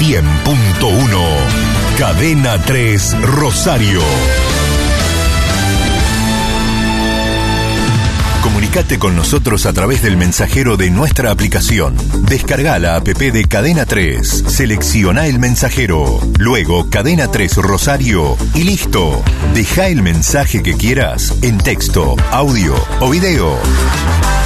100.1. Cadena 3 Rosario. Comunicate con nosotros a través del mensajero de nuestra aplicación. Descarga la app de Cadena 3, selecciona el mensajero, luego Cadena 3 Rosario y listo. Deja el mensaje que quieras en texto, audio o video.